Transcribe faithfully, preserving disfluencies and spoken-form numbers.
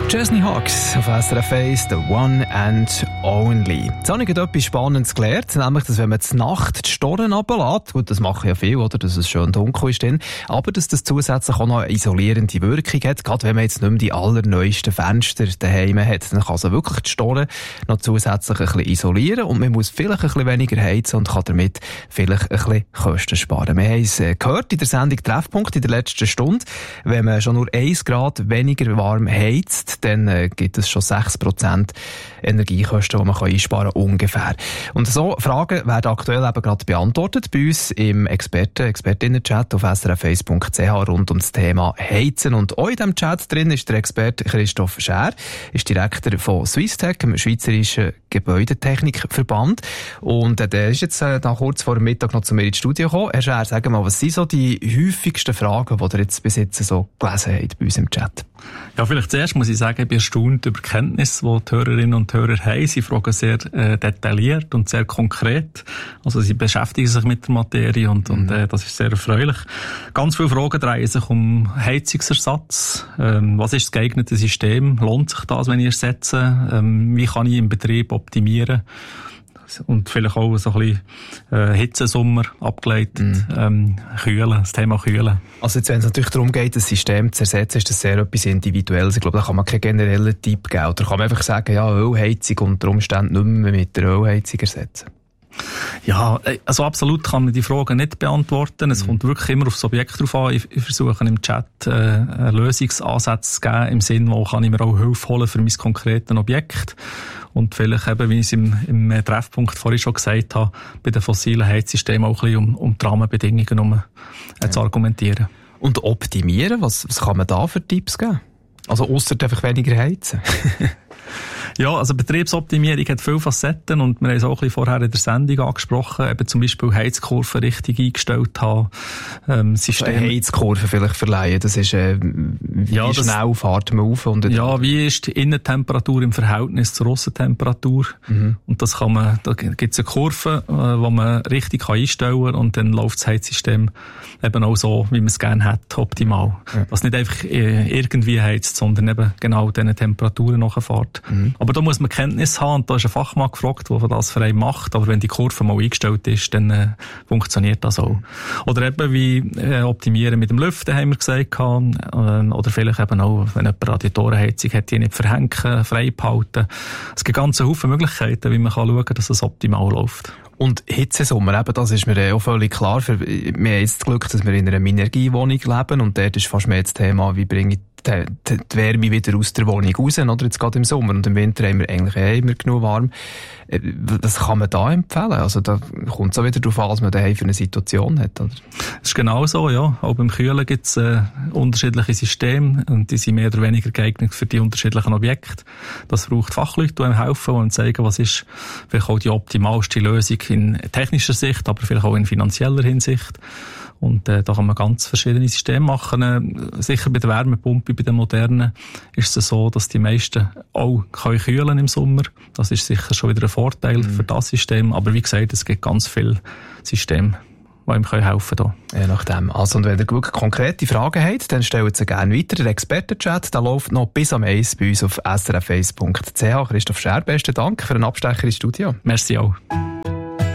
Chesney Hawkes auf S R F eins, The One and Only. Jetzt habe ich etwas Spannendes gelernt, nämlich, dass wenn man zur Nacht die Storen runterlässt, gut, das machen ja viele, oder, dass es schön dunkel ist dann, aber dass das zusätzlich auch noch eine isolierende Wirkung hat, gerade wenn man jetzt nicht mehr die allerneuesten Fenster daheim hat, dann kann also wirklich die Storen noch zusätzlich ein bisschen isolieren und man muss vielleicht ein bisschen weniger heizen und kann damit vielleicht ein bisschen Kosten sparen. Wir haben es gehört in der Sendung Treffpunkt in der letzten Stunde, wenn man schon nur ein Grad weniger warm heizt, dann äh, gibt es schon sechs Prozent Energiekosten, die man kann einsparen kann, ungefähr. Und so Fragen werden aktuell eben gerade beantwortet bei uns im Experten, Expertinnen-Chat auf s r f eins punkt c h rund um das Thema Heizen. Und auch in diesem Chat drin ist der Experte Christoph Schär, ist Direktor von Swisstech, dem Schweizerischen Gebäudetechnikverband. Und äh, der ist jetzt äh, nach kurz vor dem Mittag noch zu mir ins Studio gekommen. Herr Schär, sagen wir mal, was sind so die häufigsten Fragen, die ihr jetzt bis jetzt so gelesen habt bei uns im Chat? Ja, vielleicht zuerst muss ich sagen, ich bin erstaunt über die Kenntnisse, die die Hörerinnen und Hörer haben. Sie fragen sehr äh, detailliert und sehr konkret. Also sie beschäftigen sich mit der Materie und, mhm. und äh, das ist sehr erfreulich. Ganz viele Fragen drehen sich um Heizungsersatz. Ähm, was ist das geeignete System? Lohnt sich das, wenn ich ersetze? Ähm, wie kann ich im Betrieb optimieren? Und vielleicht auch so ein bisschen äh, Hitzesommer abgeleitet, mm. ähm, Kühlen, das Thema Kühlen. Also jetzt, wenn es natürlich darum geht, das System zu ersetzen, ist das sehr etwas Individuelles. Ich glaube, da kann man keinen generellen Tipp geben. Oder kann man einfach sagen, ja, Ölheizung unter Umständen nicht mehr mit der Ölheizung ersetzen? Ja, also absolut kann man die Frage nicht beantworten. Es mhm. kommt wirklich immer auf das Objekt drauf an. Ich, ich versuche im Chat äh, einen Lösungsansatz zu geben, im Sinne, wo kann ich mir auch Hilfe holen für mein konkretes Objekt. Und vielleicht eben, wie ich es im, im Treffpunkt vorhin schon gesagt habe, bei den fossilen Heizsystemen auch ein bisschen um, um die Rahmenbedingungen um, äh, ja. zu argumentieren. Und optimieren, was, was kann man da für Tipps geben? Also ausser einfach weniger heizen? Ja, also Betriebsoptimierung hat viele Facetten und wir haben es auch ein bisschen vorher in der Sendung angesprochen, eben zum Beispiel Heizkurven richtig eingestellt haben. Ähm, System also eine Heizkurve vielleicht verleihen, das ist, äh, wie ja, das, schnell fährt man auf? Und ja, wie ist die Innentemperatur im Verhältnis zur Aussentemperatur? Mhm. Und das kann man, da gibt es eine Kurve, äh, wo man richtig kann einstellen kann und dann läuft das Heizsystem eben auch so, wie man es gerne hat, optimal. Ja. Dass nicht einfach äh, irgendwie heizt, sondern eben genau diesen Temperaturen nachfährt. Mhm. Aber da muss man Kenntnis haben und da ist ein Fachmann gefragt, der das für einen macht. Aber wenn die Kurve mal eingestellt ist, dann äh, funktioniert das auch. Oder eben wie äh, optimieren mit dem Lüften, haben wir gesagt. Äh, oder vielleicht eben auch, wenn jemand Radiatorenheizung hat, die nicht verhängen, frei behalten. Es gibt ganz viele Möglichkeiten, wie man kann schauen kann, dass es optimal läuft. Und Hitzesommer, eben, das ist mir auch völlig klar. Für, wir haben jetzt das Glück, dass wir in einer Minergiewohnung leben und dort ist fast mehr das Thema, wie bringe ich die, die, die Wärme wieder aus der Wohnung raus, oder jetzt gerade im Sommer. Und im Winter haben wir eigentlich eh immer genug warm. Was kann man da empfehlen? Also da kommt es auch wieder darauf an, was man daheim für eine Situation hat, oder? Das ist genau so, ja. Auch beim Kühlen gibt es äh, unterschiedliche Systeme und die sind mehr oder weniger geeignet für die unterschiedlichen Objekte. Das braucht Fachleute, die einem helfen und zeigen, was ist vielleicht auch die optimalste Lösung in technischer Sicht, aber vielleicht auch in finanzieller Hinsicht. Und äh, da kann man ganz verschiedene Systeme machen. Äh, sicher bei der Wärmepumpe, bei den modernen, ist es so, dass die meisten auch können kühlen im Sommer. Das ist sicher schon wieder ein Vorteil mhm. für das System. Aber wie gesagt, es gibt ganz viele Systeme, die ihm helfen können. Je nachdem. Also, und wenn ihr wirklich konkrete Fragen habt, dann stellt sie gerne weiter. Der Expertenchat, der läuft noch bis am eins bei uns auf s r f eins punkt c h. Christoph Schär, besten Dank für einen Abstecher ins Studio. Merci auch.